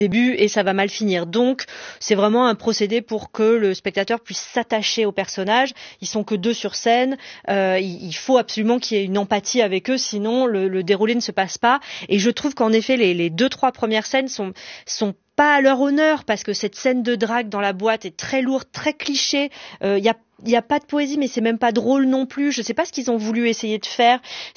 début et ça va mal finir. Donc, c'est vraiment un procédé pour que le spectateur puisse s'attacher aux personnages. Ils sont que 2 sur scène. Il faut absolument qu'il y ait une empathie avec eux, sinon le déroulé ne se passe pas. Et je trouve qu'en effet, les 2-3 premières scènes sont pas à leur honneur, parce que cette scène de drague dans la boîte est très lourde, très cliché. Il y a pas de poésie, mais c'est même pas drôle non plus. Je sais pas ce qu'ils ont voulu essayer de faire.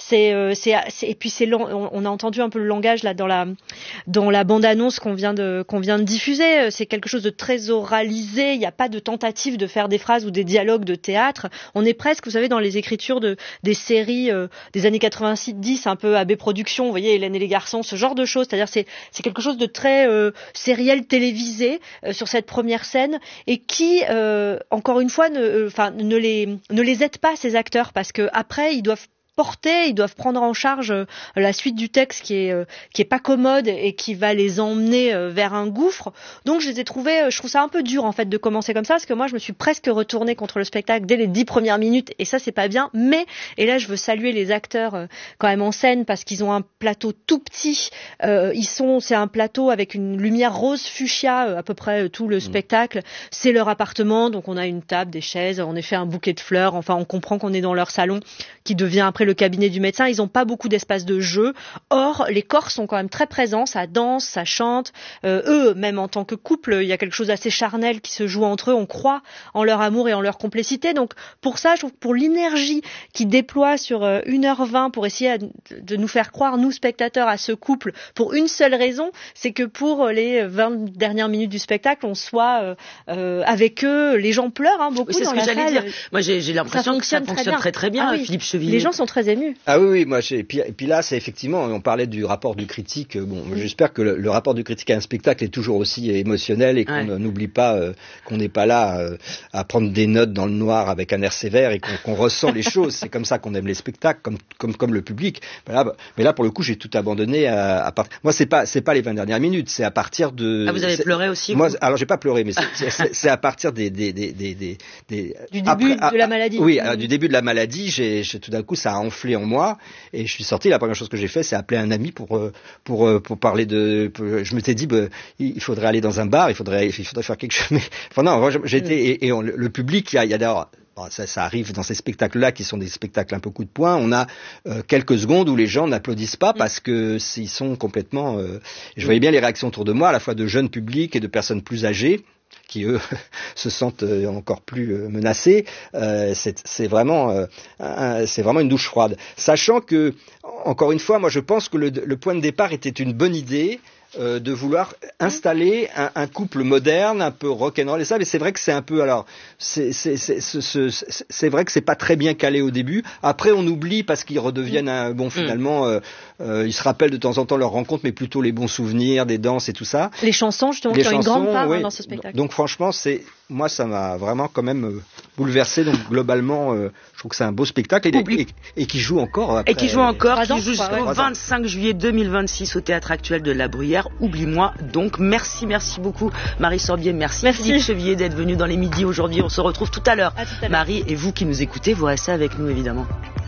Et puis c'est lent. On a entendu un peu le langage là dans la bande-annonce qu'on vient de diffuser. C'est quelque chose de très oralisé. Il n'y a pas de tentative de faire des phrases ou des dialogues de théâtre. On est presque, vous savez, dans les écritures des séries des années 86-10, un peu AB Productions, vous voyez, Hélène et les garçons, ce genre de choses. C'est-à-dire c'est quelque chose de très sériel télévisé sur cette première scène, et qui encore une fois ne les aide pas, ces acteurs, parce que après ils doivent prendre en charge la suite du texte qui est pas commode et qui va les emmener vers un gouffre. Donc je trouve ça un peu dur en fait de commencer comme ça, parce que moi je me suis presque retournée contre le spectacle dès les 10 premières minutes, et ça c'est pas bien. Mais, et là je veux saluer les acteurs quand même en scène, parce qu'ils ont un plateau tout petit. C'est un plateau avec une lumière rose fuchsia à peu près tout le spectacle. C'est leur appartement, donc on a une table, des chaises, en effet un bouquet de fleurs. Enfin, on comprend qu'on est dans leur salon qui devient après le cabinet du médecin. Ils n'ont pas beaucoup d'espace de jeu. Or, les corps sont quand même très présents. Ça danse, ça chante. Eux, même en tant que couple, il y a quelque chose d'assez charnel qui se joue entre eux. On croit en leur amour et en leur complicité. Donc, pour ça, je trouve que pour l'énergie qu'ils déploient sur 1h20 pour essayer de nous faire croire, nous, spectateurs, à ce couple, pour une seule raison, c'est que pour les 20 dernières minutes du spectacle, on soit avec eux. Les gens pleurent beaucoup dans la salle. C'est ce que j'allais dire. Moi, j'ai l'impression que ça fonctionne très très bien, Philippe Chevillier. Les gens sont très émus. Ah oui, moi, et puis là, c'est effectivement, on parlait du rapport du critique. J'espère que le rapport du critique à un spectacle est toujours aussi émotionnel, et qu'on n'oublie pas qu'on n'est pas là à prendre des notes dans le noir avec un air sévère, et qu'on ressent les choses. C'est comme ça qu'on aime les spectacles, comme le public. Mais là, pour le coup, j'ai tout abandonné moi, c'est pas les 20 dernières minutes, c'est à partir de... Ah, vous avez pleuré aussi? Moi, alors j'ai pas pleuré, mais c'est à partir du début de la maladie. Oui, du début de la maladie, tout d'un coup, ça a enflé en moi, et je suis sorti. La première chose que j'ai fait, c'est appeler un ami pour parler je m'étais dit, il faudrait aller dans un bar, il faudrait faire quelque chose. Mais, enfin non, j'étais, le public, il y a d'ailleurs, ça arrive dans ces spectacles-là qui sont des spectacles un peu coup de poing. On a quelques secondes où les gens n'applaudissent pas parce que ils sont complètement. Je voyais bien les réactions autour de moi, à la fois de jeunes publics et de personnes plus âgées, qui eux se sentent encore plus menacés. C'est vraiment une douche froide. Sachant que, encore une fois, moi je pense que le point de départ était une bonne idée. De vouloir installer un couple moderne, un peu rock'n'roll et ça, mais c'est vrai que c'est un peu, alors c'est vrai que c'est pas très bien calé au début. Après on oublie parce qu'ils redeviennent finalement ils se rappellent de temps en temps leurs rencontres, mais plutôt les bons souvenirs, des danses et tout ça. Les chansons justement qui ont une grande part dans ce spectacle. Donc franchement, moi ça m'a vraiment quand même bouleversé. Donc globalement, je trouve que c'est un beau spectacle et qui joue encore. Après, qui joue jusqu'au 25 juillet 2026 au Théâtre Actuel de la Bruyère. Oublie-moi donc. Merci beaucoup Marie Sorbier, merci Philippe Chevillier d'être venu dans les midis aujourd'hui. On se retrouve tout à l'heure. Marie, et vous qui nous écoutez, vous restez avec nous évidemment.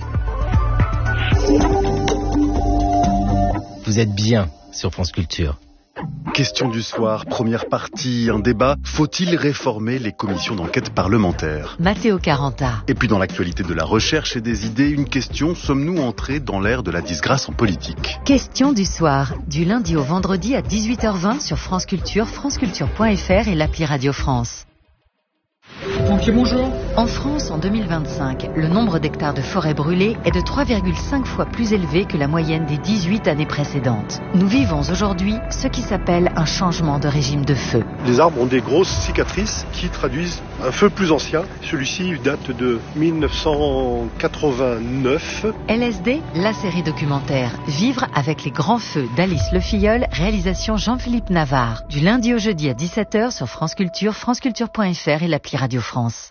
Vous êtes bien sur France Culture. Question du soir, première partie, un débat. Faut-il réformer les commissions d'enquête parlementaires? Matteo Caranta. Et puis dans l'actualité de la recherche et des idées, une question, sommes-nous entrés dans l'ère de la disgrâce en politique? Question du soir, du lundi au vendredi à 18h20 sur France Culture, franceculture.fr et l'appli Radio France. Pompier, bonjour. En France, en 2025, le nombre d'hectares de forêts brûlées est de 3,5 fois plus élevé que la moyenne des 18 années précédentes. Nous vivons aujourd'hui ce qui s'appelle un changement de régime de feu. Les arbres ont des grosses cicatrices qui traduisent un feu plus ancien. Celui-ci date de 1989. LSD, la série documentaire Vivre avec les grands feux d'Alice Le Filleul, réalisation Jean-Philippe Navarre. Du lundi au jeudi à 17h sur France Culture, franceculture.fr et l'appli Radio France.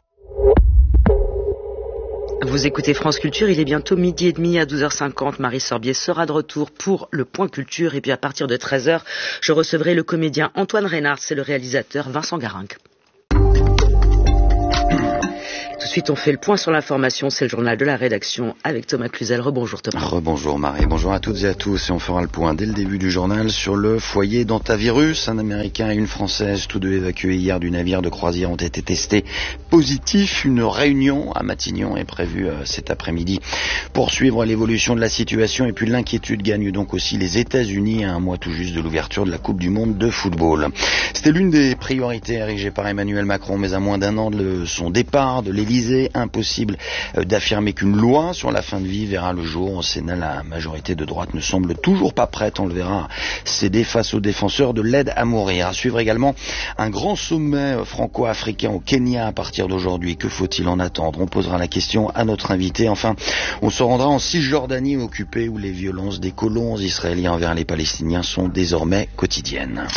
Vous écoutez France Culture, il est bientôt midi et demi à 12h50. Marie Sorbier sera de retour pour le Point Culture. Et puis à partir de 13h, je recevrai le comédien Antoine Reynard et le réalisateur Vincent Garinck. Tout de suite, on fait le point sur l'information. C'est le journal de la rédaction avec Thomas Cluzel. Rebonjour Thomas. Rebonjour Marie, bonjour à toutes et à tous. Et on fera le point dès le début du journal sur le foyer d'hantavirus. Un Américain et une Française, tous deux évacués hier du navire de croisière, ont été testés positifs. Une réunion à Matignon est prévue cet après-midi pour suivre l'évolution de la situation. Et puis l'inquiétude gagne donc aussi les États-Unis à un mois tout juste de l'ouverture de la Coupe du Monde de football. C'était l'une des priorités érigées par Emmanuel Macron, mais à moins d'un an de son départ de l'Élysée, impossible d'affirmer qu'une loi sur la fin de vie verra le jour. Au Sénat, la majorité de droite ne semble toujours pas prête, on le verra, céder face aux défenseurs de l'aide à mourir. À suivre également un grand sommet franco-africain au Kenya à partir d'aujourd'hui. Que faut-il en attendre? On posera la question à notre invité. Enfin, on se rendra en Cisjordanie occupée où les violences des colons israéliens envers les Palestiniens sont désormais quotidiennes.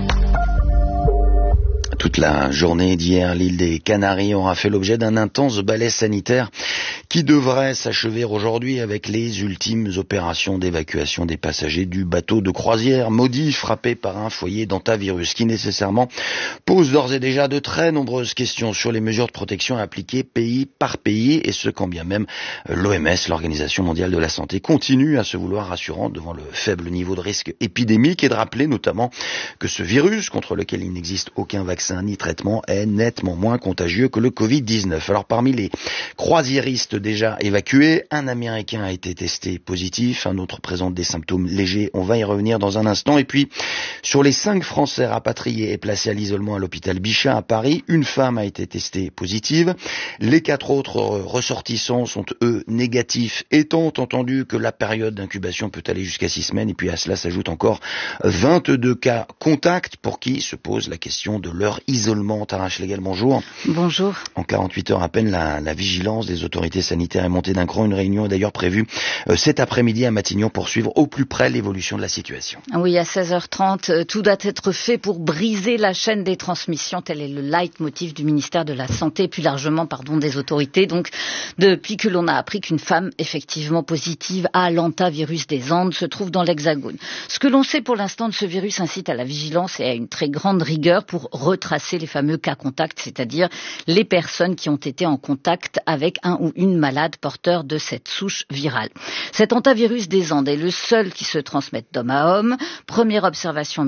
Toute la journée d'hier, l'île des Canaries aura fait l'objet d'un intense balai sanitaire qui devrait s'achever aujourd'hui avec les ultimes opérations d'évacuation des passagers du bateau de croisière maudit frappé par un foyer d'hantavirus qui nécessairement pose d'ores et déjà de très nombreuses questions sur les mesures de protection appliquées pays par pays, et ce quand bien même l'OMS, l'Organisation mondiale de la santé, continue à se vouloir rassurante devant le faible niveau de risque épidémique et de rappeler notamment que ce virus, contre lequel il n'existe aucun vaccin ni traitement, est nettement moins contagieux que le Covid-19. Alors parmi les croisiéristes déjà évacués, un Américain a été testé positif, un autre présente des symptômes légers, on va y revenir dans un instant. Et puis sur les 5 Français rapatriés et placés à l'isolement à l'hôpital Bichat à Paris, une femme a été testée positive. Les 4 autres ressortissants sont eux négatifs, étant entendu que la période d'incubation peut aller jusqu'à 6 semaines. Et puis à cela s'ajoute encore 22 cas contacts pour qui se pose la question de leur isolement. Tarache Légal, bonjour. Bonjour. En 48 heures à peine, la vigilance des autorités sanitaires est montée d'un cran. Une réunion est d'ailleurs prévue cet après-midi à Matignon pour suivre au plus près l'évolution de la situation. Oui, à 16h30, tout doit être fait pour briser la chaîne des transmissions. Tel est le leitmotiv du ministère de la Santé et plus largement, des autorités. Donc, depuis que l'on a appris qu'une femme effectivement positive à l'hantavirus des Andes se trouve dans l'Hexagone. Ce que l'on sait pour l'instant de ce virus incite à la vigilance et à une très grande rigueur pour retracer les fameux cas contacts, c'est-à-dire les personnes qui ont été en contact avec un ou une malade porteur de cette souche virale. Cet hantavirus des Andes est le seul qui se transmette d'homme à homme. Première observation en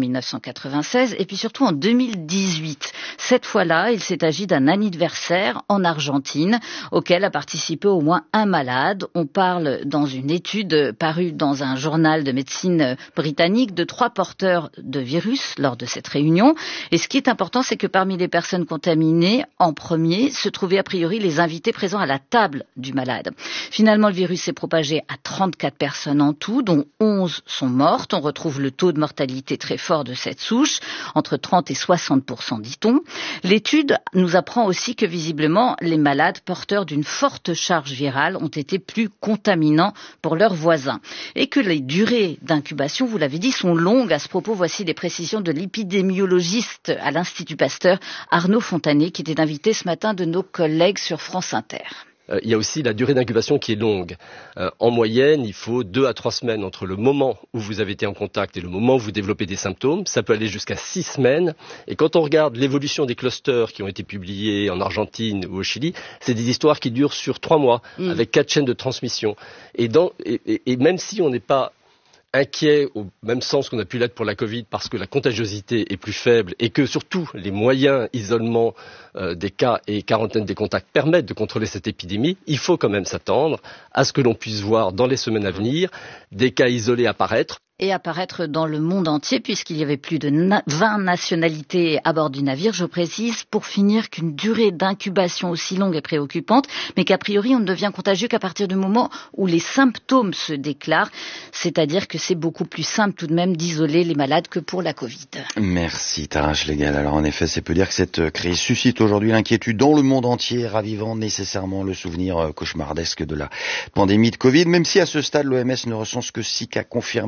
1996 et puis surtout en 2018. Cette fois-là, il s'est agi d'un anniversaire en Argentine auquel a participé au moins un malade. On parle dans une étude parue dans un journal de médecine britannique de 3 porteurs de virus lors de cette réunion. Et ce qui est important, c'est que parmi les personnes contaminées, en premier, se trouvaient a priori les invités présents à la table du malade. Finalement, le virus s'est propagé à 34 personnes en tout, dont 11 sont mortes. On retrouve le taux de mortalité très fort de cette souche, entre 30 et 60%, dit-on. L'étude nous apprend aussi que visiblement, les malades porteurs d'une forte charge virale ont été plus contaminants pour leurs voisins. Et que les durées d'incubation, vous l'avez dit, sont longues. À ce propos, voici des précisions de l'épidémiologiste à l'Institut Pasteur, Arnaud Fontanet, qui était invité ce matin de nos collègues sur France Inter. Il y a aussi la durée d'incubation qui est longue. En moyenne, il faut 2 à 3 semaines entre le moment où vous avez été en contact et le moment où vous développez des symptômes. Ça peut aller jusqu'à 6 semaines. Et quand on regarde l'évolution des clusters qui ont été publiés en Argentine ou au Chili, c'est des histoires qui durent sur 3 mois, avec 4 chaînes de transmission. Et même si on n'est pas inquiet au même sens qu'on a pu l'être pour la Covid parce que la contagiosité est plus faible et que surtout les moyens isolement des cas et quarantaine des contacts permettent de contrôler cette épidémie, il faut quand même s'attendre à ce que l'on puisse voir dans les semaines à venir des cas isolés apparaître. Et apparaître dans le monde entier, puisqu'il y avait plus de 20 nationalités à bord du navire. Je précise, pour finir, qu'une durée d'incubation aussi longue est préoccupante, mais qu'a priori, on ne devient contagieux qu'à partir du moment où les symptômes se déclarent, c'est-à-dire que c'est beaucoup plus simple tout de même d'isoler les malades que pour la Covid. Merci Tarache Légal. Alors en effet, c'est peu dire que cette crise suscite aujourd'hui l'inquiétude dans le monde entier, ravivant nécessairement le souvenir cauchemardesque de la pandémie de Covid, même si à ce stade, l'OMS ne recense que 6 cas confirmés parmi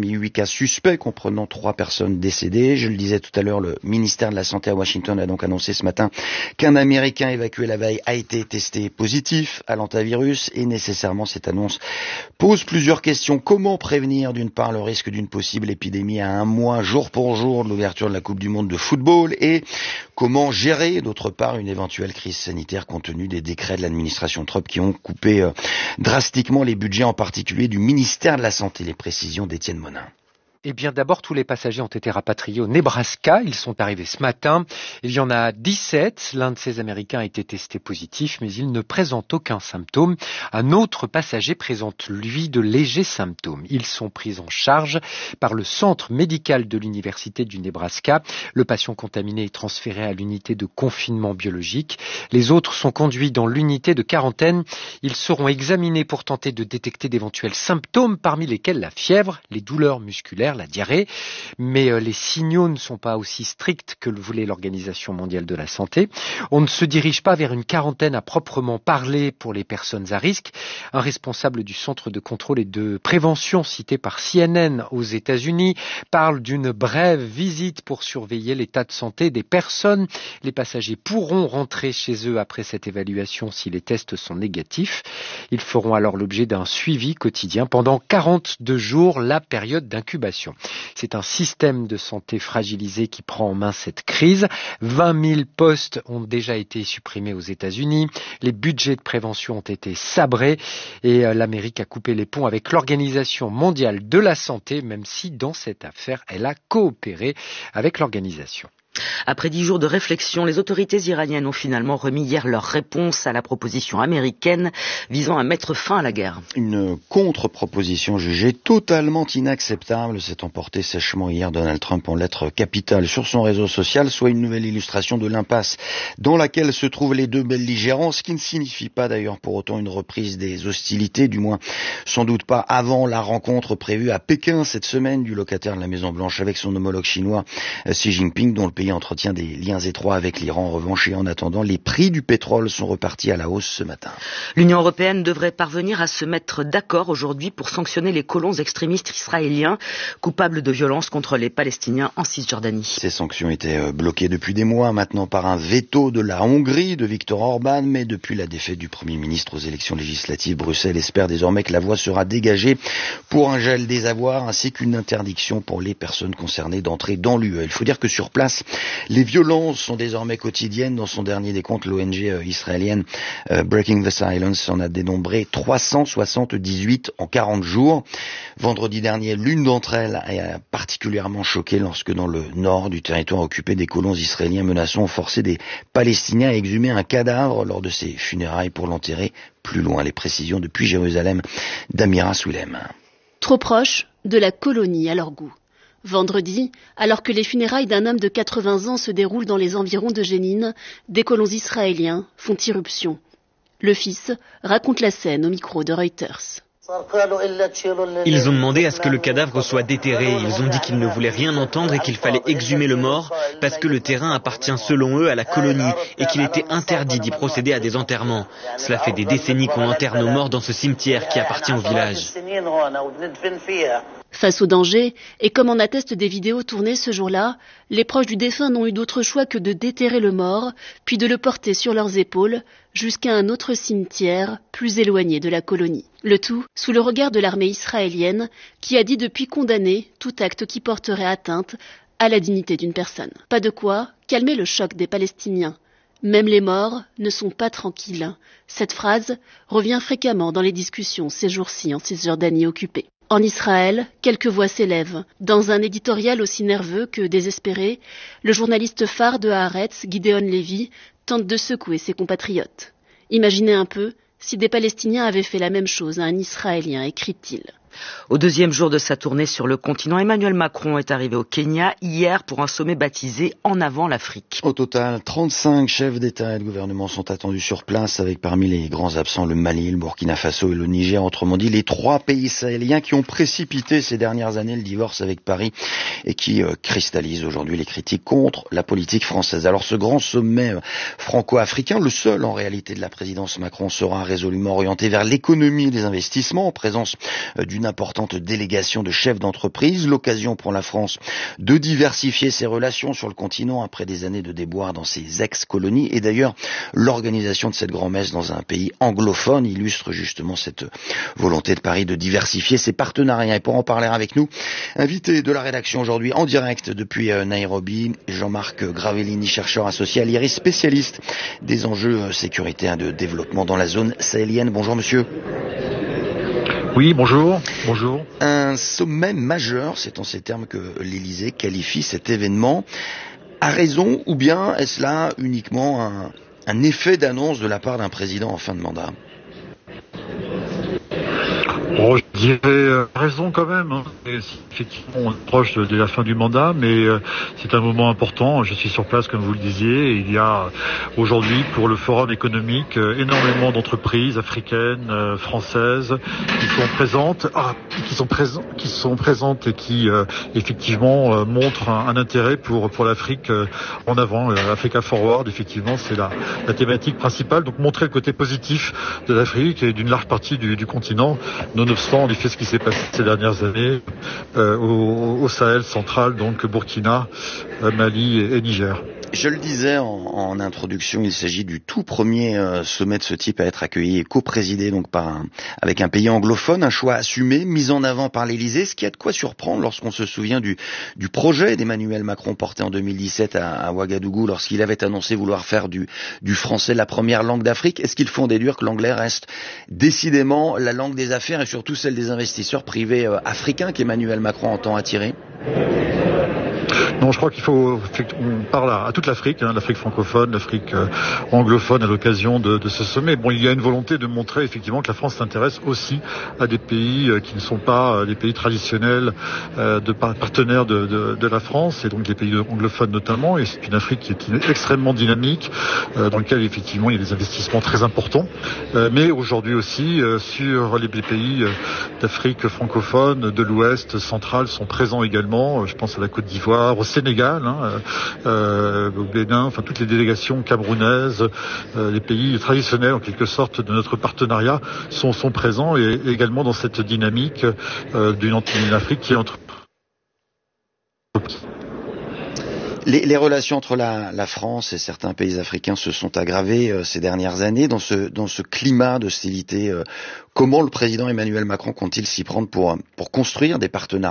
les 8 cas suspects comprenant 3 personnes décédées. Je le disais tout à l'heure, le ministère de la Santé à Washington a donc annoncé ce matin qu'un Américain évacué la veille a été testé positif à l'hantavirus et nécessairement cette annonce pose plusieurs questions. Comment prévenir d'une part le risque d'une possible épidémie à un mois jour pour jour de l'ouverture de la Coupe du Monde de football et comment gérer d'autre part une éventuelle crise sanitaire compte tenu des décrets de l'administration Trump qui ont coupé drastiquement les budgets en particulier du ministère de la Santé. Les précisions d'Étienne Monin. Eh bien, d'abord, tous les passagers ont été rapatriés au Nebraska. Ils sont arrivés ce matin. Il y en a 17. L'un de ces Américains a été testé positif, mais il ne présente aucun symptôme. Un autre passager présente, lui, de légers symptômes. Ils sont pris en charge par le centre médical de l'Université du Nebraska. Le patient contaminé est transféré à l'unité de confinement biologique. Les autres sont conduits dans l'unité de quarantaine. Ils seront examinés pour tenter de détecter d'éventuels symptômes, parmi lesquels la fièvre, les douleurs musculaires, la diarrhée, mais les signaux ne sont pas aussi stricts que le voulait l'Organisation mondiale de la santé. On ne se dirige pas vers une quarantaine à proprement parler pour les personnes à risque. Un responsable du centre de contrôle et de prévention cité par CNN aux États-Unis parle d'une brève visite pour surveiller l'état de santé des personnes. Les passagers pourront rentrer chez eux après cette évaluation si les tests sont négatifs. Ils feront alors l'objet d'un suivi quotidien pendant 42 jours, la période d'incubation. C'est un système de santé fragilisé qui prend en main cette crise. 20 000 postes ont déjà été supprimés aux États-Unis. Les budgets de prévention ont été sabrés et l'Amérique a coupé les ponts avec l'Organisation mondiale de la santé, même si dans cette affaire, elle a coopéré avec l'organisation. Après 10 jours de réflexion, les autorités iraniennes ont finalement remis hier leur réponse à la proposition américaine visant à mettre fin à la guerre. Une contre-proposition jugée totalement inacceptable s'est emportée sèchement hier Donald Trump en lettres capitales sur son réseau social, soit une nouvelle illustration de l'impasse dans laquelle se trouvent les deux belligérants, ce qui ne signifie pas d'ailleurs pour autant une reprise des hostilités, du moins sans doute pas avant la rencontre prévue à Pékin cette semaine du locataire de la Maison-Blanche avec son homologue chinois Xi Jinping, dont le pays entretient des liens étroits avec l'Iran. En revanche, et en attendant, les prix du pétrole sont repartis à la hausse ce matin. L'Union européenne devrait parvenir à se mettre d'accord aujourd'hui pour sanctionner les colons extrémistes israéliens coupables de violences contre les Palestiniens en Cisjordanie. Ces sanctions étaient bloquées depuis des mois maintenant par un veto de la Hongrie, de Viktor Orban, mais depuis la défaite du Premier ministre aux élections législatives, Bruxelles espère désormais que la voie sera dégagée pour un gel des avoirs ainsi qu'une interdiction pour les personnes concernées d'entrer dans l'UE. Il faut dire que sur place, les violences sont désormais quotidiennes. Dans son dernier décompte, l'ONG israélienne Breaking the Silence en a dénombré 378 en 40 jours. Vendredi dernier, l'une d'entre elles a particulièrement choqué lorsque dans le nord du territoire occupé, des colons israéliens menaçants ont forcé des Palestiniens à exhumer un cadavre lors de ses funérailles pour l'enterrer plus loin. Les précisions depuis Jérusalem d'Amira Swilem. Trop proche de la colonie à leur goût. Vendredi, alors que les funérailles d'un homme de 80 ans se déroulent dans les environs de Jénine, des colons israéliens font irruption. Le fils raconte la scène au micro de Reuters. Ils ont demandé à ce que le cadavre soit déterré. Ils ont dit qu'ils ne voulaient rien entendre et qu'il fallait exhumer le mort parce que le terrain appartient selon eux à la colonie et qu'il était interdit d'y procéder à des enterrements. Cela fait des décennies qu'on enterre nos morts dans ce cimetière qui appartient au village. Face au danger, et comme en attestent des vidéos tournées ce jour-là, les proches du défunt n'ont eu d'autre choix que de déterrer le mort, puis de le porter sur leurs épaules jusqu'à un autre cimetière plus éloigné de la colonie. Le tout sous le regard de l'armée israélienne qui a dit depuis condamner tout acte qui porterait atteinte à la dignité d'une personne. Pas de quoi calmer le choc des Palestiniens. Même les morts ne sont pas tranquilles. Cette phrase revient fréquemment dans les discussions ces jours-ci en Cisjordanie occupée. En Israël, quelques voix s'élèvent. Dans un éditorial aussi nerveux que désespéré, le journaliste phare de Haaretz, Gideon Levy, tente de secouer ses compatriotes. Imaginez un peu si des Palestiniens avaient fait la même chose à un Israélien, écrit-il. Au deuxième jour de sa tournée sur le continent, Emmanuel Macron est arrivé au Kenya hier pour un sommet baptisé « En avant l'Afrique ». Au total, 35 chefs d'État et de gouvernement sont attendus sur place, avec parmi les grands absents le Mali, le Burkina Faso et le Niger, autrement dit les 3 pays sahéliens qui ont précipité ces dernières années le divorce avec Paris et qui cristallisent aujourd'hui les critiques contre la politique française. Alors ce grand sommet franco-africain, le seul en réalité de la présidence Macron, sera résolument orienté vers l'économie et les investissements, en présence d'une d'une importante délégation de chefs d'entreprise. L'occasion pour la France de diversifier ses relations sur le continent après des années de déboires dans ses ex-colonies. Et d'ailleurs, l'organisation de cette grand-messe dans un pays anglophone illustre justement cette volonté de Paris de diversifier ses partenariats. Et pour en parler avec nous, invité de la rédaction aujourd'hui en direct depuis Nairobi, Jean-Marc Gravellini, chercheur associé à l'IRIS, spécialiste des enjeux sécuritaires de développement dans la zone sahélienne. Bonjour monsieur. Oui, bonjour. Bonjour. Un sommet majeur, c'est en ces termes que l'Élysée qualifie cet événement. A raison, ou bien est-ce là uniquement un effet d'annonce de la part d'un président en fin de mandat ? Oh, je dirais raison quand même. Hein. Effectivement, on est proche de la fin du mandat, mais c'est un moment important. Je suis sur place, comme vous le disiez. Et il y a aujourd'hui, pour le forum économique, énormément d'entreprises africaines, françaises, qui sont présentes et qui effectivement montrent un intérêt pour l'Afrique en avant. Africa Forward, effectivement, c'est la thématique principale. Donc montrer le côté positif de l'Afrique et d'une large partie du continent. Nonobstant en effet ce qui s'est passé ces dernières années au Sahel central, donc Burkina, Mali et Niger. Je le disais en introduction, il s'agit du tout premier sommet de ce type à être accueilli et co-présidé donc avec un pays anglophone, un choix assumé, mis en avant par l'Élysée, ce qui a de quoi surprendre lorsqu'on se souvient du projet d'Emmanuel Macron porté en 2017 à Ouagadougou, lorsqu'il avait annoncé vouloir faire du français la première langue d'Afrique. Est-ce qu'il faut en déduire que l'anglais reste décidément la langue des affaires et surtout celle des investisseurs privés africains qu'Emmanuel Macron entend attirer ? Non, je crois on parle à toute l'Afrique, l'Afrique francophone, l'Afrique anglophone à l'occasion de ce sommet. Bon, il y a une volonté de montrer effectivement que la France s'intéresse aussi à des pays qui ne sont pas des pays traditionnels de partenaires de la France, et donc des pays anglophones notamment. Et c'est une Afrique qui est extrêmement dynamique, dans laquelle effectivement il y a des investissements très importants. Mais aujourd'hui aussi, sur les pays d'Afrique francophone, de l'Ouest, central, sont présents également. Je pense à la Côte d'Ivoire, au Sénégal, au Bénin, enfin toutes les délégations camerounaises, les pays traditionnels en quelque sorte de notre partenariat sont présents et également dans cette dynamique d'une Afrique qui est entre... Les relations entre la France et certains pays africains se sont aggravées ces dernières années dans ce climat d'hostilité. Comment le président Emmanuel Macron compte-t-il s'y prendre pour construire des partenariats ?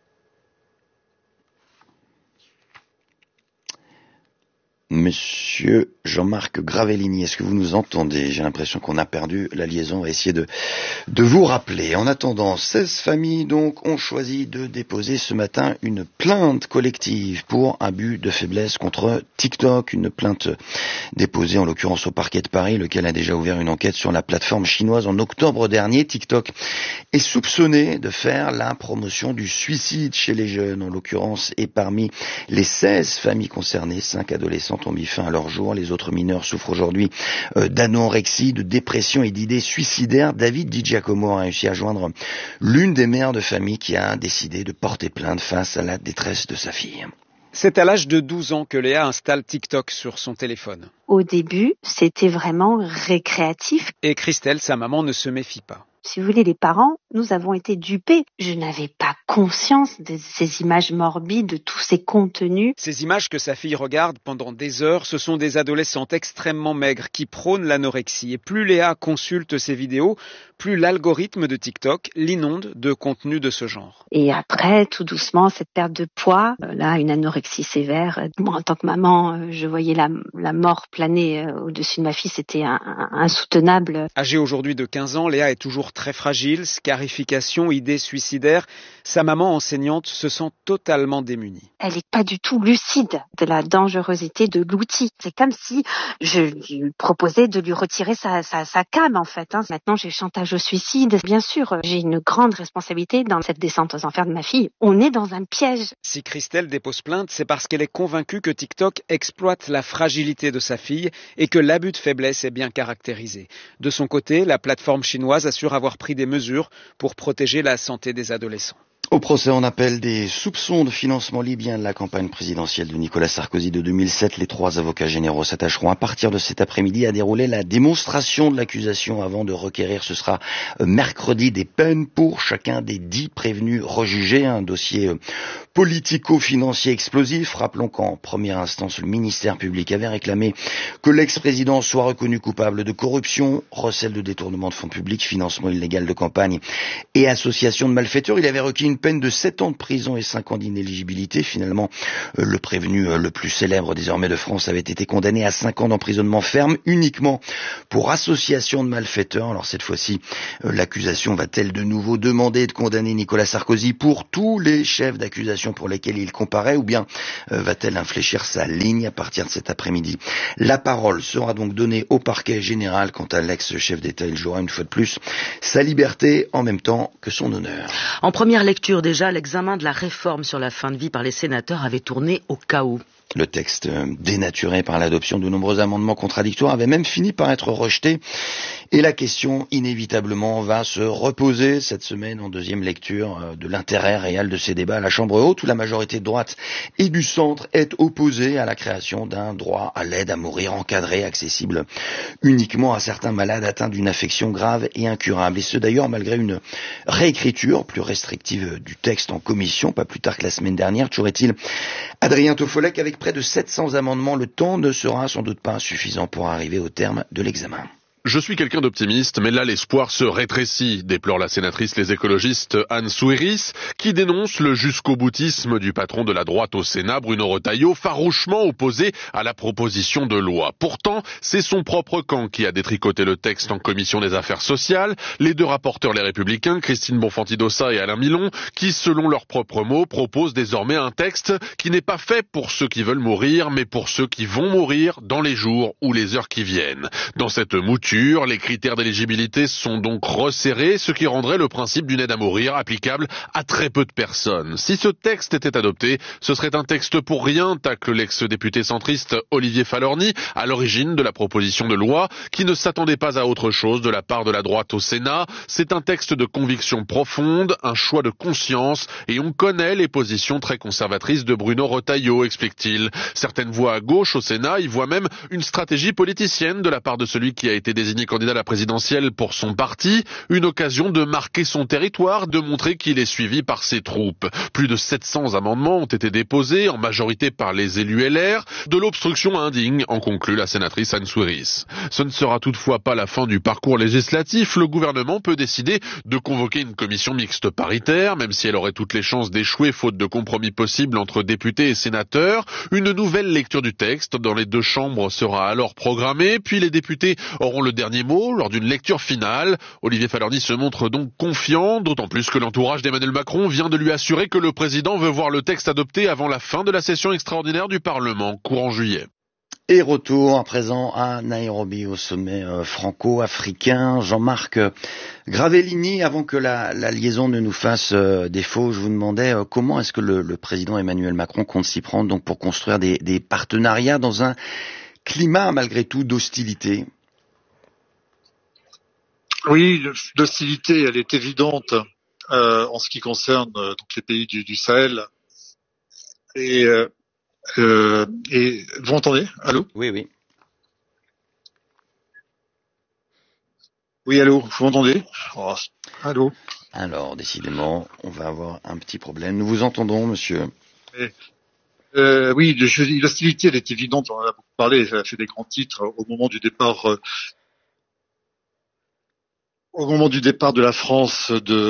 Monsieur Jean-Marc Gravellini, est-ce que vous nous entendez ? J'ai l'impression qu'on a perdu la liaison. On va essayer de vous rappeler. En attendant, 16 familles donc ont choisi de déposer ce matin une plainte collective pour abus de faiblesse contre TikTok. Une plainte déposée en l'occurrence au parquet de Paris, lequel a déjà ouvert une enquête sur la plateforme chinoise en octobre dernier. TikTok est soupçonné de faire la promotion du suicide chez les jeunes en l'occurrence. Et parmi les 16 familles concernées, 5 adolescents ont mis fin à leur jour. Les autres mineurs souffrent aujourd'hui d'anorexie, de dépression et d'idées suicidaires. David Di Giacomo a réussi à joindre l'une des mères de famille qui a décidé de porter plainte face à la détresse de sa fille. C'est à l'âge de 12 ans que Léa installe TikTok sur son téléphone. Au début, c'était vraiment récréatif. Et Christelle, sa maman, ne se méfie pas. Si vous voulez, les parents, nous avons été dupés. Je n'avais pas conscience de ces images morbides, de tous ces contenus. Ces images que sa fille regarde pendant des heures, ce sont des adolescentes extrêmement maigres qui prônent l'anorexie. Et plus Léa consulte ces vidéos, plus l'algorithme de TikTok l'inonde de contenus de ce genre. Et après, tout doucement, cette perte de poids, là, une anorexie sévère. Moi, en tant que maman, je voyais la mort planer au-dessus de ma fille. C'était insoutenable. Âgée aujourd'hui de 15 ans, Léa est toujours très fragile, scarification, idées suicidaires. Sa maman enseignante se sent totalement démunie. Elle n'est pas du tout lucide de la dangerosité de l'outil. C'est comme si je lui proposais de lui retirer sa cam, en fait. Maintenant, j'ai chantage au suicide. Bien sûr, j'ai une grande responsabilité dans cette descente aux enfers de ma fille. On est dans un piège. Si Christelle dépose plainte, c'est parce qu'elle est convaincue que TikTok exploite la fragilité de sa fille et que l'abus de faiblesse est bien caractérisé. De son côté, la plateforme chinoise assure avoir pris des mesures pour protéger la santé des adolescents. Au procès en appel des soupçons de financement libyen de la campagne présidentielle de Nicolas Sarkozy de 2007, les 3 avocats généraux s'attacheront à partir de cet après-midi à dérouler la démonstration de l'accusation avant de requérir, ce sera mercredi, des peines pour chacun des 10 prévenus rejugés. Un dossier politico-financier explosif. Rappelons qu'en première instance, le ministère public avait réclamé que l'ex-président soit reconnu coupable de corruption, recel de détournement de fonds publics, financement illégal de campagne et association de malfaiteurs. Il avait requis une peine de 7 ans de prison et 5 ans d'inéligibilité. Finalement, le prévenu le plus célèbre désormais de France avait été condamné à 5 ans d'emprisonnement ferme uniquement pour association de malfaiteurs. Alors cette fois-ci, l'accusation va-t-elle de nouveau demander de condamner Nicolas Sarkozy pour tous les chefs d'accusation pour lesquels il comparaît, ou bien va-t-elle infléchir sa ligne à partir de cet après-midi? La parole sera donc donnée au parquet général. Quant à l'ex-chef d'État, il jouera une fois de plus sa liberté en même temps que son honneur. En première lecture déjà, l'examen de la réforme sur la fin de vie par les sénateurs avait tourné au chaos. Le texte, dénaturé par l'adoption de nombreux amendements contradictoires, avait même fini par être rejeté. Et la question, inévitablement, va se reposer cette semaine en deuxième lecture de l'intérêt réel de ces débats à la Chambre haute, où la majorité de droite et du centre est opposée à la création d'un droit à l'aide à mourir encadré, accessible uniquement à certains malades atteints d'une affection grave et incurable. Et ce d'ailleurs malgré une réécriture plus restrictive du texte en commission, pas plus tard que la semaine dernière. Toujours est-il, Adrien Toffolek, avec près de 700 amendements, le temps ne sera sans doute pas suffisant pour arriver au terme de l'examen. Je suis quelqu'un d'optimiste, mais là l'espoir se rétrécit, déplore la sénatrice les écologistes Anne Souiris, qui dénonce le jusqu'au boutisme du patron de la droite au Sénat, Bruno Retailleau, farouchement opposé à la proposition de loi. Pourtant, c'est son propre camp qui a détricoté le texte en commission des affaires sociales, les 2 rapporteurs les Républicains, Christine Bonfanti-Dossat et Alain Milon, qui, selon leurs propres mots, proposent désormais un texte qui n'est pas fait pour ceux qui veulent mourir, mais pour ceux qui vont mourir dans les jours ou les heures qui viennent. Dans cette mouture, les critères d'éligibilité sont donc resserrés, ce qui rendrait le principe d'une aide à mourir applicable à très peu de personnes. Si ce texte était adopté, ce serait un texte pour rien, tacle l'ex-député centriste Olivier Falorni, à l'origine de la proposition de loi, qui ne s'attendait pas à autre chose de la part de la droite au Sénat. C'est un texte de conviction profonde, un choix de conscience, et on connaît les positions très conservatrices de Bruno Retailleau, explique-t-il. Certaines voix à gauche au Sénat y voient même une stratégie politicienne de la part de celui qui a été désigné candidat à la présidentielle pour son parti, une occasion de marquer son territoire, de montrer qu'il est suivi par ses troupes. Plus de 700 amendements ont été déposés, en majorité par les élus LR, de l'obstruction indigne, en conclut la sénatrice Anne Souiris. Ce ne sera toutefois pas la fin du parcours législatif. Le gouvernement peut décider de convoquer une commission mixte paritaire, même si elle aurait toutes les chances d'échouer faute de compromis possible entre députés et sénateurs. Une nouvelle lecture du texte dans les 2 chambres sera alors programmée, puis les députés auront le dernier mot lors d'une lecture finale. Olivier Falorni se montre donc confiant, d'autant plus que l'entourage d'Emmanuel Macron vient de lui assurer que le président veut voir le texte adopté avant la fin de la session extraordinaire du Parlement, courant juillet. Et retour à présent à Nairobi, au sommet franco-africain. Jean-Marc Gravellini, avant que la liaison ne nous fasse défaut, je vous demandais comment est-ce que le président Emmanuel Macron compte s'y prendre donc pour construire des partenariats dans un climat malgré tout d'hostilité. Oui, l'hostilité, elle est évidente en ce qui concerne donc les pays du Sahel. Et vous m'entendez? Allô? Oui, oui. Oui, allô, vous m'entendez? Oh, allô? Alors, décidément, on va avoir un petit problème. Nous vous entendons, monsieur. Oui, l'hostilité, elle est évidente. On en a beaucoup parlé. Elle a fait des grands titres au moment du départ. Au moment du départ de la France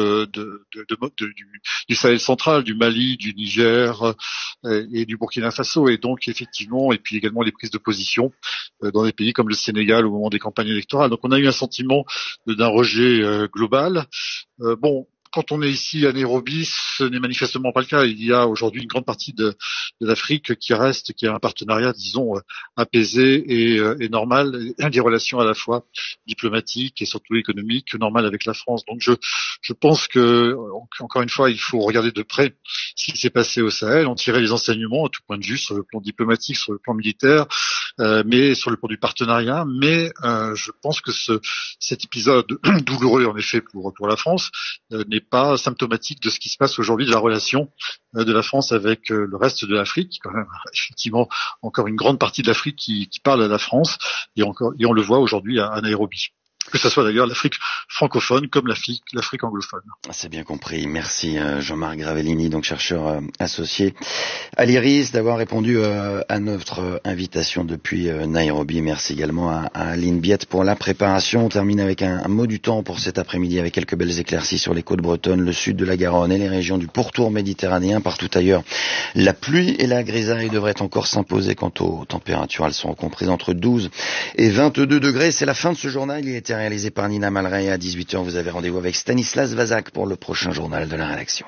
du Sahel central, du Mali, du Niger et du Burkina Faso, et donc effectivement, et puis également les prises de position dans des pays comme le Sénégal au moment des campagnes électorales. Donc on a eu un sentiment d'un rejet global. Quand on est ici à Nairobi, ce n'est manifestement pas le cas. Il y a aujourd'hui une grande partie de l'Afrique qui a un partenariat, disons, apaisé et normal, et des relations à la fois diplomatiques et surtout économiques normales avec la France. Donc je pense que, encore une fois, il faut regarder de près ce qui s'est passé au Sahel, en tirer les enseignements à tout point de vue, sur le plan diplomatique, sur le plan militaire, mais sur le plan du partenariat. Mais je pense que cet épisode douloureux, en effet, pour la France, n'est pas symptomatique de ce qui se passe aujourd'hui de la relation de la France avec le reste de l'Afrique. Quand même, effectivement, encore une grande partie de l'Afrique qui parle à la France, et on le voit aujourd'hui à Nairobi. Que ce soit d'ailleurs l'Afrique francophone comme l'Afrique anglophone. C'est bien compris. Merci Jean-Marc Gravellini, donc chercheur associé à l'IRIS, d'avoir répondu à notre invitation depuis Nairobi. Merci également à Aline Biette pour la préparation. On termine avec un mot du temps pour cet après-midi avec quelques belles éclaircies sur les côtes bretonnes, le sud de la Garonne et les régions du pourtour méditerranéen. Partout ailleurs, la pluie et la grisaille devraient encore s'imposer. Quant aux températures, elles sont comprises entre 12 et 22 degrés. C'est la fin de ce journal. Il a été réalisé par Nina Malray. À 18h, vous avez rendez-vous avec Stanislas Vazak pour le prochain journal de la rédaction.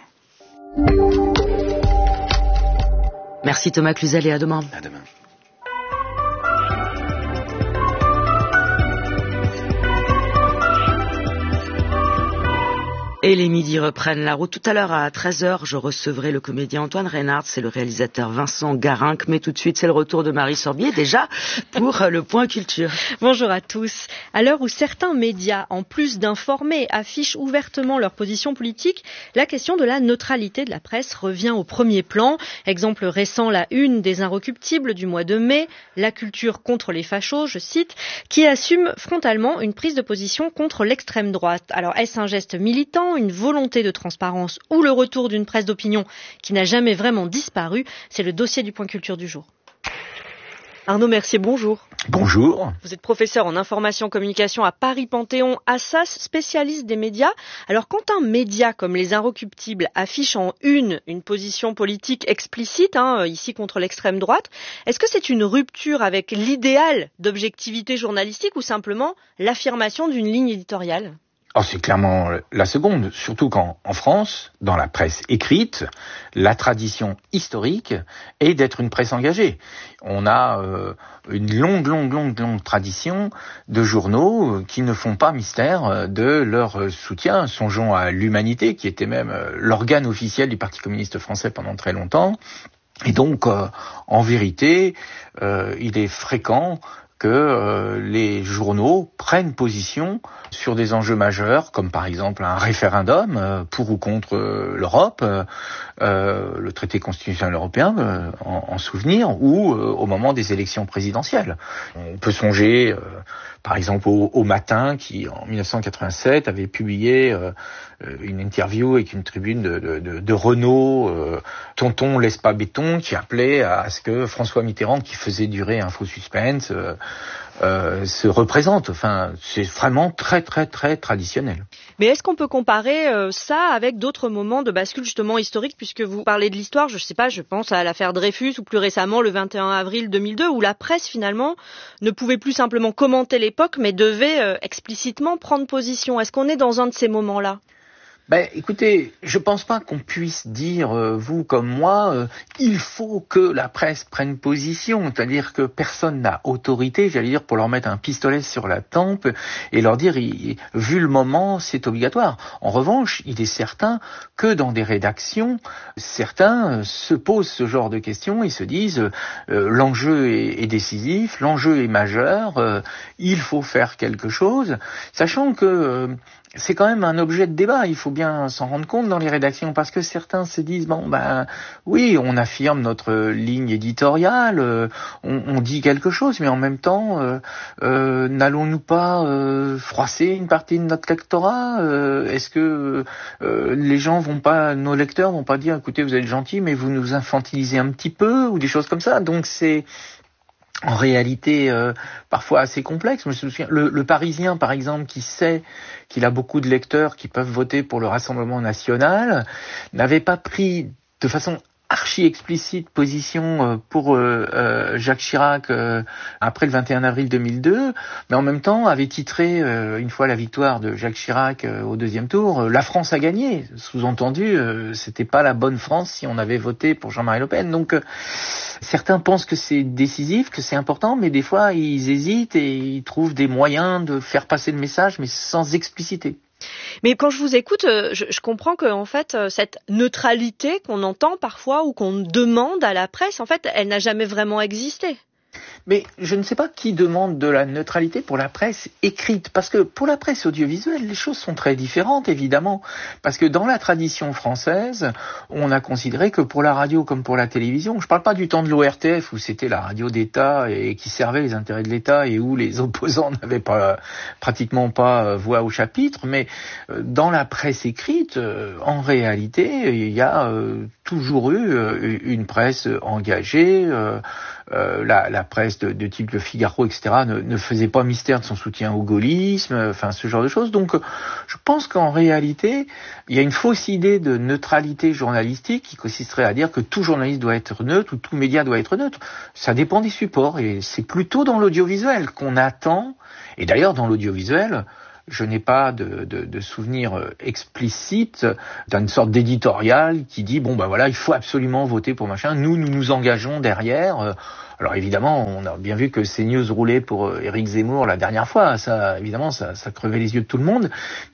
Merci Thomas Cluzel et à demain. À demain. Et les midis reprennent la route. Tout à l'heure à 13h, je recevrai le comédien Antoine Reynard, c'est le réalisateur Vincent Garinck, mais tout de suite c'est le retour de Marie Sorbier déjà pour le point culture. Bonjour à tous. À l'heure où certains médias, en plus d'informer, affichent ouvertement leur position politique, la question de la neutralité de la presse revient au premier plan. Exemple récent, la une des Inrecuptibles du mois de mai, la culture contre les fachos, je cite, qui assume frontalement une prise de position contre l'extrême droite. Alors est-ce un geste militant, une volonté de transparence ou le retour d'une presse d'opinion qui n'a jamais vraiment disparu? C'est le dossier du point culture du jour. Arnaud Mercier, bonjour. Bonjour. Vous êtes professeur en information communication à Paris Panthéon, Assas, spécialiste des médias. Alors quand un média comme les Inrecuptibles affiche en une position politique explicite, ici contre l'extrême droite, est-ce que c'est une rupture avec l'idéal d'objectivité journalistique ou simplement l'affirmation d'une ligne éditoriale ? Oh, c'est clairement la seconde, surtout qu'en France, dans la presse écrite, la tradition historique est d'être une presse engagée. On a une longue tradition de journaux qui ne font pas mystère de leur soutien. Songeons à l'Humanité, qui était même l'organe officiel du Parti communiste français pendant très longtemps. Et donc, en vérité, il est fréquent que les journaux prennent position sur des enjeux majeurs, comme par exemple un référendum pour ou contre l'Europe, le traité constitutionnel européen en souvenir, ou au moment des élections présidentielles. On peut songer par exemple au Matin, qui en 1987 avait publié une interview avec une tribune de Renaud, Tonton laisse pas béton, qui appelait à ce que François Mitterrand, qui faisait durer un faux suspense, se représente. Enfin, c'est vraiment très traditionnel. Mais est-ce qu'on peut comparer ça avec d'autres moments de bascule justement historique, puisque vous parlez de l'histoire, je sais pas, je pense à l'affaire Dreyfus ou plus récemment le 21 avril 2002, où la presse finalement ne pouvait plus simplement commenter l'époque, mais devait explicitement prendre position. Est-ce qu'on est dans un de ces moments-là ? Écoutez, je pense pas qu'on puisse dire, vous comme moi, il faut que la presse prenne position, c'est-à-dire que personne n'a autorité, j'allais dire, pour leur mettre un pistolet sur la tempe et leur dire, vu le moment, c'est obligatoire. En revanche, il est certain que dans des rédactions, certains se posent ce genre de questions et se disent, l'enjeu est décisif, l'enjeu est majeur, il faut faire quelque chose, sachant que c'est quand même un objet de débat, il faut bien s'en rendre compte dans les rédactions, parce que certains se disent, oui, on affirme notre ligne éditoriale, on dit quelque chose, mais en même temps, n'allons-nous pas froisser une partie de notre lectorat ? Est-ce que les gens nos lecteurs vont pas dire, écoutez, vous êtes gentils, mais vous nous infantilisez un petit peu, ou des choses comme ça. Donc c'est en réalité parfois assez complexe. Je me souviens, le Parisien, par exemple, qui sait qu'il a beaucoup de lecteurs qui peuvent voter pour le Rassemblement national, n'avait pas pris de façon archi-explicite position pour Jacques Chirac après le 21 avril 2002, mais en même temps avait titré, une fois la victoire de Jacques Chirac au deuxième tour, « La France a gagné ». Sous-entendu, c'était pas la bonne France si on avait voté pour Jean-Marie Le Pen. Donc, certains pensent que c'est décisif, que c'est important, mais des fois, ils hésitent et ils trouvent des moyens de faire passer le message, mais sans expliciter. Mais quand je vous écoute, je comprends que en fait cette neutralité qu'on entend parfois ou qu'on demande à la presse, en fait, elle n'a jamais vraiment existé. Mais je ne sais pas qui demande de la neutralité pour la presse écrite, parce que pour la presse audiovisuelle, les choses sont très différentes, évidemment, parce que dans la tradition française, on a considéré que pour la radio comme pour la télévision, je parle pas du temps de l'ORTF où c'était la radio d'État et qui servait les intérêts de l'État et où les opposants n'avaient pratiquement pas voix au chapitre, mais dans la presse écrite, en réalité, il y a toujours eu une presse engagée. La presse de type Le Figaro, etc., ne faisait pas mystère de son soutien au gaullisme, enfin ce genre de choses. Donc je pense qu'en réalité, il y a une fausse idée de neutralité journalistique qui consisterait à dire que tout journaliste doit être neutre ou tout média doit être neutre. Ça dépend des supports et c'est plutôt dans l'audiovisuel qu'on attend. Et d'ailleurs, dans l'audiovisuel, je n'ai pas de souvenir explicite d'une sorte d'éditorial qui dit bon ben voilà, il faut absolument voter pour machin. Nous nous engageons derrière. Alors évidemment, on a bien vu que CNews roulait pour Éric Zemmour la dernière fois. Ça, évidemment, ça crevait les yeux de tout le monde.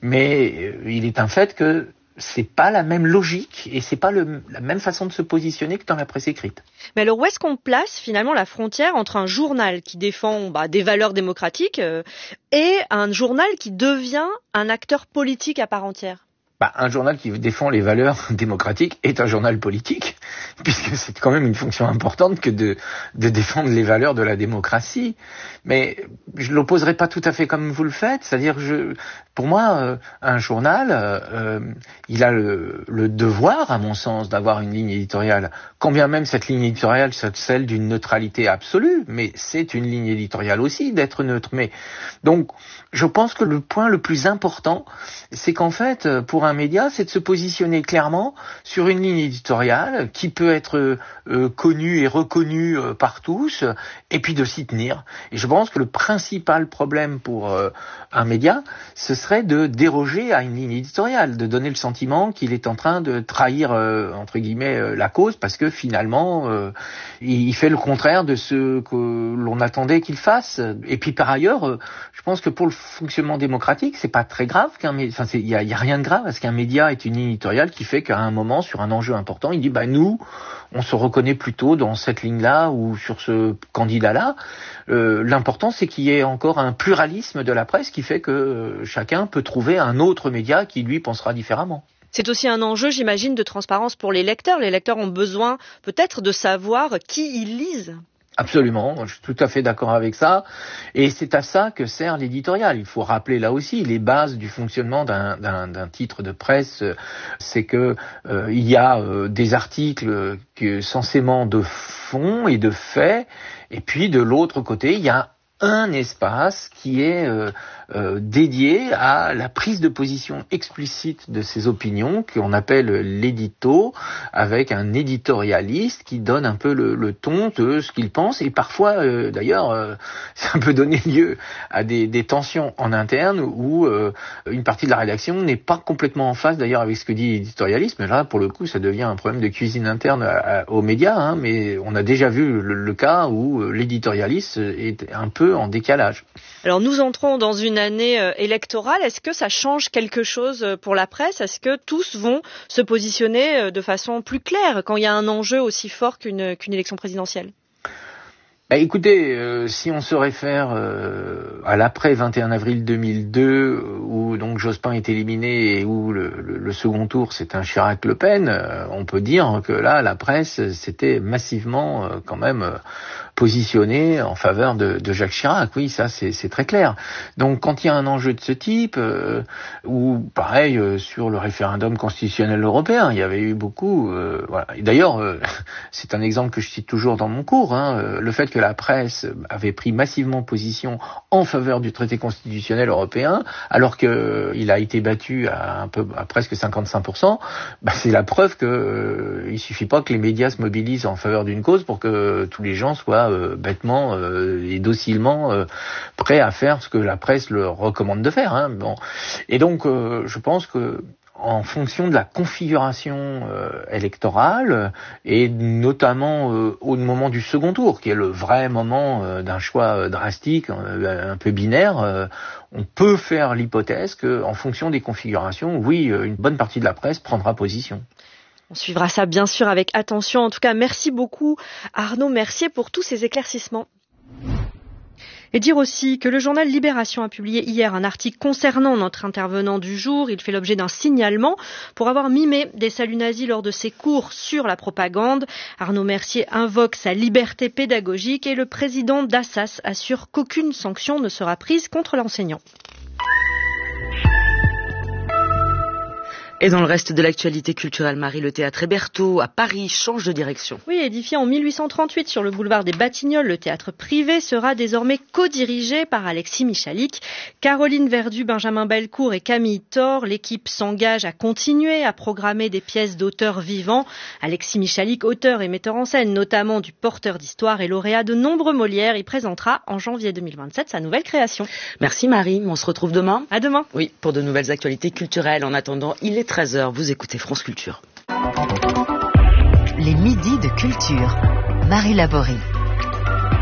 Mais il est un fait que c'est pas la même logique et c'est pas la même façon de se positionner que dans la presse écrite. Mais alors où est-ce qu'on place finalement la frontière entre un journal qui défend des valeurs démocratiques et un journal qui devient un acteur politique à part entière ? Un journal qui défend les valeurs démocratiques est un journal politique, puisque c'est quand même une fonction importante que de défendre les valeurs de la démocratie. Mais je l'opposerai pas tout à fait comme vous le faites, c'est-à-dire pour moi, un journal, il a le devoir, à mon sens, d'avoir une ligne éditoriale, quand bien même cette ligne éditoriale soit celle d'une neutralité absolue, mais c'est une ligne éditoriale aussi d'être neutre. Mais donc, je pense que le point le plus important, c'est qu'en fait, pour un média, c'est de se positionner clairement sur une ligne éditoriale qui peut être connue et reconnue par tous, et puis de s'y tenir. Et je pense que le principal problème pour un média, ce serait de déroger à une ligne éditoriale, de donner le sentiment qu'il est en train de trahir, entre guillemets, la cause, parce que finalement, il fait le contraire de ce que l'on attendait qu'il fasse. Et puis par ailleurs, je pense que pour le fonctionnement démocratique, c'est pas très grave il y a rien de grave à ce qu'un média ait une ligne éditoriale qui fait qu'à un moment, sur un enjeu important, il dit nous, on se reconnaît plutôt dans cette ligne-là ou sur ce candidat-là. L'important, c'est qu'il y ait encore un pluralisme de la presse qui fait que chacun peut trouver un autre média qui, lui, pensera différemment. C'est aussi un enjeu, j'imagine, de transparence pour les lecteurs. Les lecteurs ont besoin peut-être de savoir qui ils lisent. Absolument, je suis tout à fait d'accord avec ça. Et c'est à ça que sert l'éditorial. Il faut rappeler là aussi les bases du fonctionnement d'un titre de presse. C'est que il y a des articles censément de fond et de fait. Et puis de l'autre côté, il y a un espace qui est dédié à la prise de position explicite de ces opinions qu'on appelle l'édito, avec un éditorialiste qui donne un peu le ton de ce qu'il pense et parfois d'ailleurs ça peut donner lieu à des tensions en interne où une partie de la rédaction n'est pas complètement en phase d'ailleurs avec ce que dit l'éditorialiste, mais là pour le coup ça devient un problème de cuisine interne aux médias, mais on a déjà vu le cas où l'éditorialiste est un peu en décalage. Alors nous entrons dans une année électorale. Est-ce que ça change quelque chose pour la presse ? Est-ce que tous vont se positionner de façon plus claire quand il y a un enjeu aussi fort qu'une élection présidentielle ? Écoutez, si on se réfère à l'après 21 avril 2002, où donc Jospin est éliminé et où le second tour c'est un Chirac-Le Pen, on peut dire que là la presse s'était massivement quand même positionnée en faveur de Jacques Chirac. Oui, ça c'est très clair. Donc quand il y a un enjeu de ce type, ou pareil sur le référendum constitutionnel européen, il y avait eu beaucoup. Voilà. Et d'ailleurs, c'est un exemple que je cite toujours dans mon cours. Le fait que la presse avait pris massivement position en faveur du traité constitutionnel européen, alors qu'il a été battu à presque 55%, c'est la preuve que il suffit pas que les médias se mobilisent en faveur d'une cause pour que tous les gens soient bêtement et docilement prêts à faire ce que la presse leur recommande de faire. Bon. Et donc, je pense que en fonction de la configuration électorale et notamment au moment du second tour, qui est le vrai moment d'un choix drastique, un peu binaire, on peut faire l'hypothèse qu'en fonction des configurations, oui, une bonne partie de la presse prendra position. On suivra ça bien sûr avec attention. En tout cas, merci beaucoup Arnaud Mercier pour tous ces éclaircissements. Et dire aussi que le journal Libération a publié hier un article concernant notre intervenant du jour. Il fait l'objet d'un signalement pour avoir mimé des saluts nazis lors de ses cours sur la propagande. Arnaud Mercier invoque sa liberté pédagogique et le président d'Assas assure qu'aucune sanction ne sera prise contre l'enseignant. Et dans le reste de l'actualité culturelle, Marie, le théâtre Hébertot à Paris change de direction. Oui, édifié en 1838 sur le boulevard des Batignolles, le théâtre privé sera désormais co-dirigé par Alexis Michalik. Caroline Verdu, Benjamin Bellecourt et Camille Thor, l'équipe s'engage à continuer à programmer des pièces d'auteurs vivants. Alexis Michalik, auteur et metteur en scène, notamment du Porteur d'Histoire et lauréat de nombreux Molières, y présentera en janvier 2027 sa nouvelle création. Merci Marie, on se retrouve demain. À demain. Oui, pour de nouvelles actualités culturelles. En attendant, il est 13h, vous écoutez France Culture. Les midis de culture. Marie Laborie.